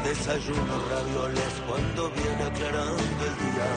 desayuno ravioles cuando viene aclarando el día.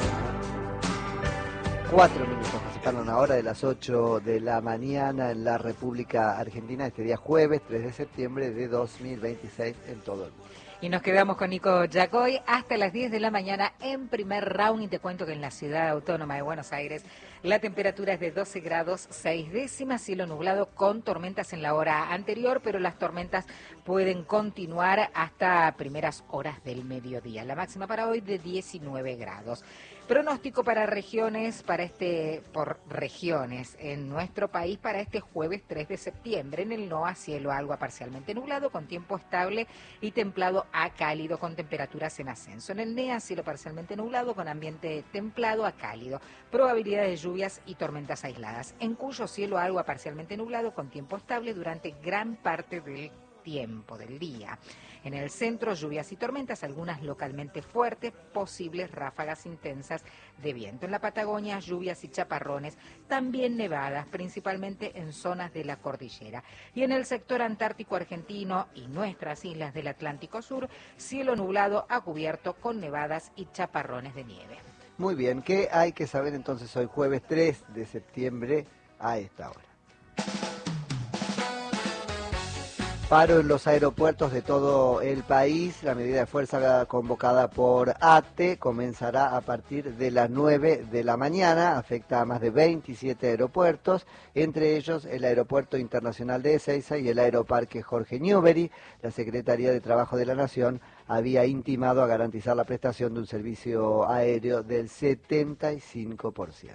4 minutos pasaron ahora de las 8 de la mañana en la República Argentina, este día jueves 3 de septiembre de 2026 en todo el mundo. Y nos quedamos con Nico Yacoy hasta las 10 de la mañana en primer round, y te cuento que en la ciudad autónoma de Buenos Aires la temperatura es de 12 grados 6 décimas, cielo nublado con tormentas en la hora anterior, pero las tormentas pueden continuar hasta primeras horas del mediodía. La máxima para hoy de 19 grados. Pronóstico para regiones, por regiones en nuestro país para este jueves 3 de septiembre. En el NOA, cielo algo parcialmente nublado con tiempo estable y templado a cálido con temperaturas en ascenso. En el NEA, cielo parcialmente nublado con ambiente templado a cálido. Probabilidad de lluvias y tormentas aisladas. En Cuyo, cielo algo parcialmente nublado con tiempo estable durante gran parte del tiempo del día. En el centro, lluvias y tormentas, algunas localmente fuertes, posibles ráfagas intensas de viento. En la Patagonia, lluvias y chaparrones, también nevadas, principalmente en zonas de la cordillera. Y en el sector antártico argentino y nuestras islas del Atlántico Sur, cielo nublado a cubierto con nevadas y chaparrones de nieve. Muy bien, ¿qué hay que saber entonces hoy jueves 3 de septiembre a esta hora? Paro en los aeropuertos de todo el país. La medida de fuerza convocada por ATE comenzará a partir de las 9 de la mañana. Afecta a más de 27 aeropuertos, entre ellos el Aeropuerto Internacional de Ezeiza y el Aeroparque Jorge Newbery. La Secretaría de Trabajo de la Nación había intimado a garantizar la prestación de un servicio aéreo del 75%.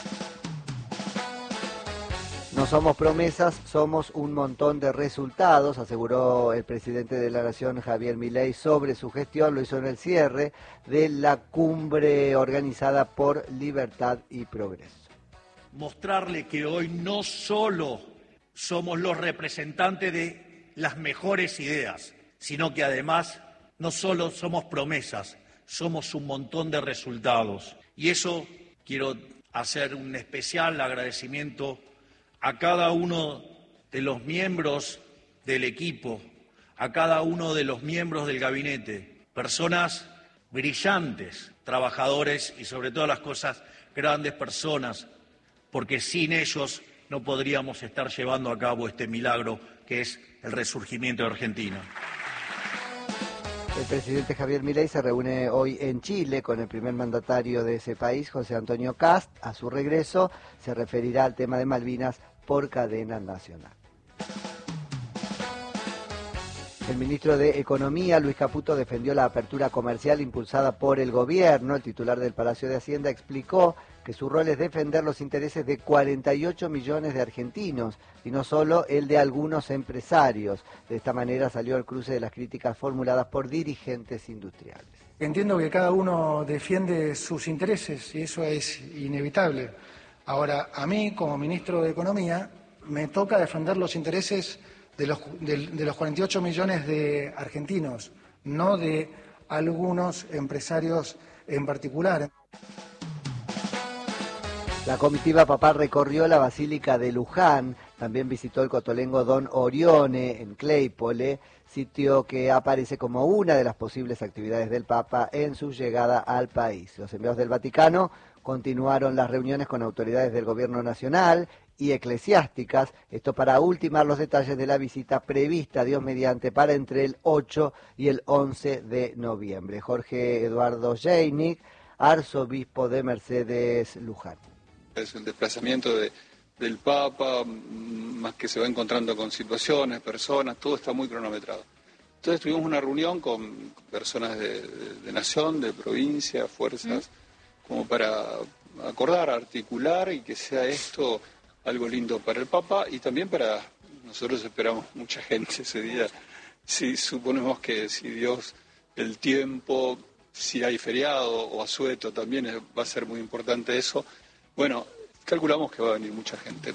No somos promesas, somos un montón de resultados, aseguró el presidente de la Nación, Javier Milei, sobre su gestión. Lo hizo en el cierre de la cumbre organizada por Libertad y Progreso. Mostrarle que hoy no solo somos los representantes de las mejores ideas, sino que además no solo somos promesas, somos un montón de resultados. Y eso quiero hacer un especial agradecimiento a cada uno de los miembros del equipo, a cada uno de los miembros del gabinete, personas brillantes, trabajadores y sobre todas las cosas, grandes personas, porque sin ellos no podríamos estar llevando a cabo este milagro que es el resurgimiento de Argentina. El presidente Javier Milei se reúne hoy en Chile con el primer mandatario de ese país, José Antonio Kast. A su regreso se referirá al tema de Malvinas por cadena nacional. El ministro de Economía, Luis Caputo, defendió la apertura comercial impulsada por el gobierno. El titular del Palacio de Hacienda explicó que su rol es defender los intereses de 48 millones de argentinos y no solo el de algunos empresarios. De esta manera salió al cruce de las críticas formuladas por dirigentes industriales. Entiendo que cada uno defiende sus intereses y eso es inevitable. Ahora, a mí, como ministro de Economía, me toca defender los intereses de los 48 millones de argentinos, no de algunos empresarios en particular. La comitiva papal recorrió la Basílica de Luján, también visitó el cotolengo Don Orione en Claypole, sitio que aparece como una de las posibles actividades del Papa en su llegada al país. Los enviados del Vaticano continuaron las reuniones con autoridades del gobierno nacional y eclesiásticas, esto para ultimar los detalles de la visita prevista, Dios mediante, para entre el 8 y el 11 de noviembre. Jorge Eduardo Jeinig, arzobispo de Mercedes Luján. Es el desplazamiento del Papa, más que se va encontrando con situaciones, personas, todo está muy cronometrado. Entonces tuvimos una reunión con personas de nación, de provincia, fuerzas, como para acordar, articular y que sea esto algo lindo para el Papa y también para nosotros. Esperamos mucha gente ese día. Si suponemos que si Dios, el tiempo, si hay feriado o asueto también va a ser muy importante eso. Bueno, calculamos que va a venir mucha gente.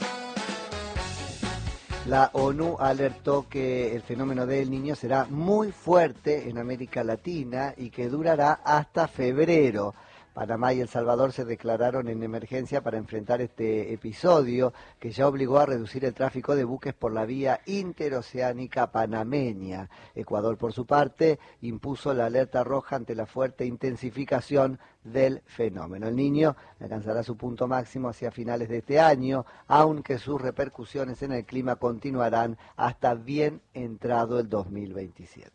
La ONU alertó que el fenómeno del Niño será muy fuerte en América Latina y que durará hasta febrero. Panamá y El Salvador se declararon en emergencia para enfrentar este episodio que ya obligó a reducir el tráfico de buques por la vía interoceánica panameña. Ecuador, por su parte, impuso la alerta roja ante la fuerte intensificación del fenómeno. El Niño alcanzará su punto máximo hacia finales de este año, aunque sus repercusiones en el clima continuarán hasta bien entrado el 2027.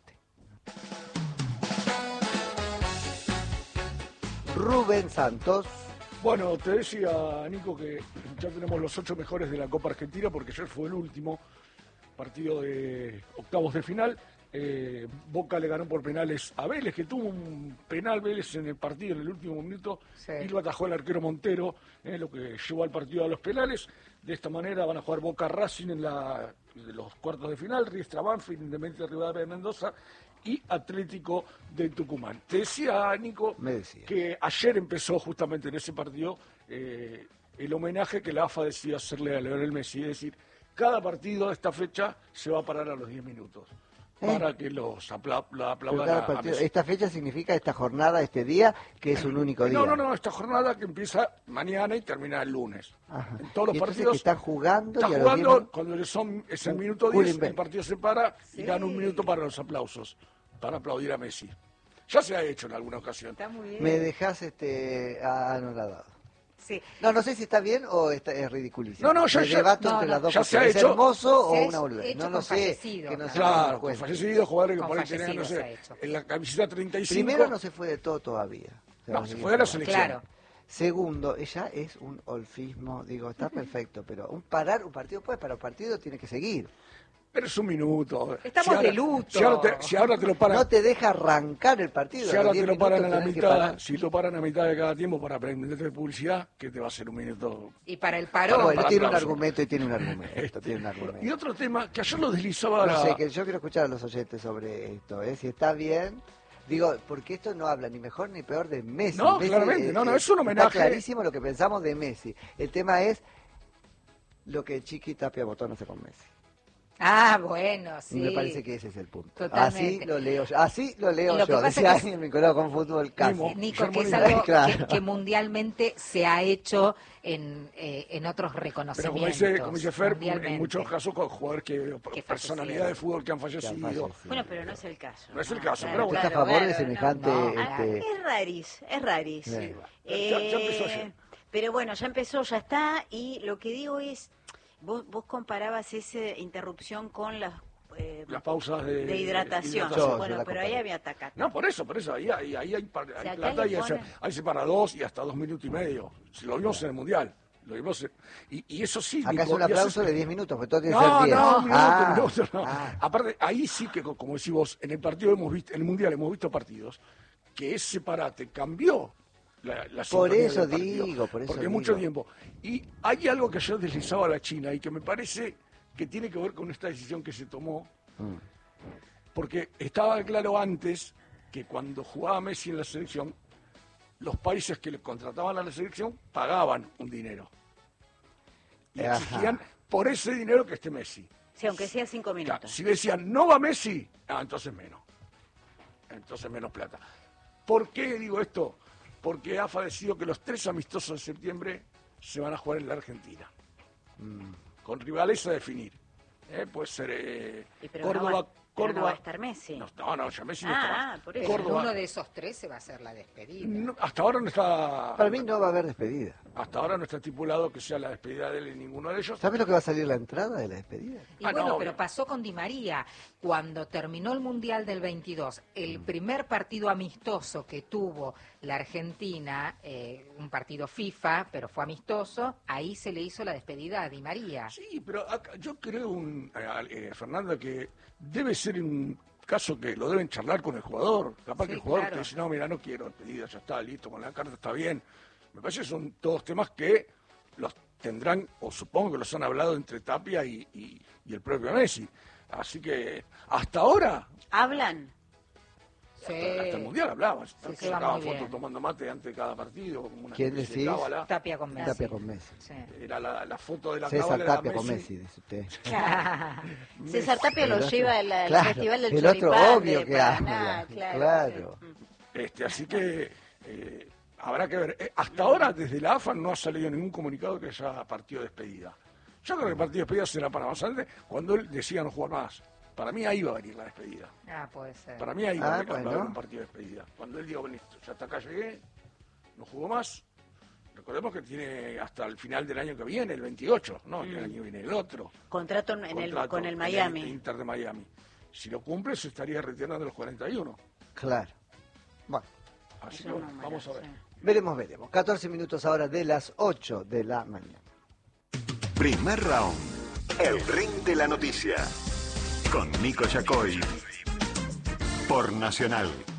Rubén Santos. Bueno, te decía, Nico, que ya tenemos los 8 mejores de la Copa Argentina, porque ayer fue el último partido de octavos de final. Boca le ganó por penales a Vélez, que tuvo un penal Vélez en el partido en el último minuto, y lo atajó el arquero Montero, lo que llevó al partido a los penales. De esta manera van a jugar Boca Racing en los cuartos de final, Riestra Banfield, Independiente Rivadavia de Mendoza y Atlético de Tucumán. Te decía, Nico, que ayer empezó justamente en ese partido el homenaje que la AFA decidió hacerle a Lionel Messi, es decir, cada partido de esta fecha se va a parar a los 10 minutos. Para que los aplaudan a Messi. Esta fecha significa esta jornada, este día, que es un único día. No, esta jornada que empieza mañana y termina el lunes. Ajá. En todos los partidos que están jugando. Cuando es el minuto 10, el partido se para y dan un minuto para los aplausos, para aplaudir a Messi. Ya se ha hecho en alguna ocasión. Está muy bien. Me dejas anonadado. Sí. No sé si está bien o es ridiculísimo. No, ya entre las dos. Ya se ha ¿Es hecho. hermoso o una boludez? No lo sé. Fallecido, que no se claro, con fallecido, jugadores que por ahí tenían, no se ha sé, hecho. en la camiseta 35. Primero, no se fue de todo todavía. No, se fue de la selección. Claro. Segundo, ella es un olfismo, digo, está perfecto, pero un partido puede parar, un partido tiene que seguir. Pero es un minuto. Estamos de luto. Si ahora te lo paran. No te deja arrancar el partido. Si ahora te lo paran a la tenés que mitad, parar. si lo paran a mitad de cada tiempo para prenderte de publicidad, ¿qué te va a hacer un minuto? Y para el parón. Bueno, para tiene un aplauso. argumento y tiene un argumento. Tiene un argumento. Y otro tema que ayer lo deslizaba No sé, que yo quiero escuchar a los oyentes sobre esto, si está bien. Digo, porque esto no habla ni mejor ni peor de Messi. No, Messi, claramente, es un homenaje. Está clarísimo lo que pensamos de Messi. El tema es lo que Chiqui Tapia Botón hace con Messi. Ah, bueno, sí. Y me parece que ese es el punto. Totalmente. Así lo leo Lo que yo. pasa Decía es que alguien vinculado con fútbol casi. Nico, que es algo Claro. que mundialmente se ha hecho en otros Pero reconocimientos. como dice Fer, en mundialmente. muchos casos con jugadores personalidades de fútbol que han fallecido. Bueno, pero no es el caso. No es el caso, Claro, pero bueno. ¿Está a favor de claro, semejante...? Es raris. Sí. Ya empezó ayer. Pero bueno, ya empezó, ya está, y lo que digo es, vos comparabas esa interrupción con las pausas de hidratación. Yo Bueno, la pero ahí había atacado. No, por eso, ahí hay acá plata le y ponen- ahí se para 2 y hasta 2 minutos y medio. Si lo vimos en el Mundial. Lo vimos y eso sí. Acá es Nico, un y eso aplauso sí- de 10 minutos, porque todo tiene que ser No, 10. no, un minuto, no. Ah. Aparte, ahí sí que, como decís vos, en el partido en el Mundial hemos visto partidos que ese parate cambió la Por sintonía eso del partido, digo, por eso porque mucho digo. tiempo. Y hay algo que yo deslizaba a la China y que me parece que tiene que ver con esta decisión que se tomó, porque estaba claro antes que cuando jugaba Messi en la selección, los países que le contrataban a la selección pagaban un dinero. Y Ajá. exigían por ese dinero que esté Messi. Sí, aunque sea 5 Claro, minutos. si decían, no va Messi, entonces menos. Entonces menos plata. ¿Por qué digo esto? Porque AFA decidió que los 3 amistosos de septiembre se van a jugar en la Argentina. Con rivales a definir. Puede ser Pero Córdoba. no va a estar Messi. No, ya Messi no está. Por Pero eso. en Córdoba. uno de esos 3 se va a hacer la despedida. No, hasta ahora no está. Para mí no va a haber despedida. Hasta ahora no está estipulado que sea la despedida de él en ninguno de ellos. ¿Sabes lo que va a salir la entrada de la despedida? Y Ah, bueno, no, pero obvio. pasó con Di María. Cuando terminó el Mundial del 22, el primer partido amistoso que tuvo la Argentina, un partido FIFA, pero fue amistoso, ahí se le hizo la despedida a Di María. Sí, pero yo creo, Fernanda, que debe ser un caso que lo deben charlar con el jugador. Capaz Sí, que el jugador claro. te dice, no, mira, no quiero despedida, ya está, listo, con la carta está bien. Me parece que son todos temas que los tendrán, o supongo que los han hablado entre Tapia y el propio Messi. Así que hasta ahora, ¿Hablan? Sí. hasta el Mundial hablaban. Sí, va Sacaban muy bien. fotos tomando mate antes de cada partido. Como una ¿Quién especie de decís? cábala. Tapia con Messi. Tapia con Messi. Sí. Era la foto de la César cábala, era Tapia con Messi, dice usted. César Tapia lo El otro- lleva al claro, Festival del el otro Choripán obvio de que Paraná, habla, claro. claro. Así que Habrá que ver. Hasta ahora, desde la AFA no ha salido ningún comunicado que haya partido de despedida. Yo creo que el partido de despedida será para más adelante, cuando él decida no jugar más. Para mí ahí va a venir la despedida. Puede ser. Para mí ahí va a haber un partido de despedida. Cuando él diga, bueno, listo, ya hasta acá llegué, no jugó más. Recordemos que tiene hasta el final del año que viene, el 28, no el año que viene, el otro. Contrato con el Miami. El Inter de Miami. Si lo cumple, se estaría retirando de los 41. Claro. Bueno. Así que bueno, vamos a ver. Veremos. 14 minutos ahora de las 8 de la mañana. Primer round. El ring de la noticia. Con Nico Yacoy. Por Nacional.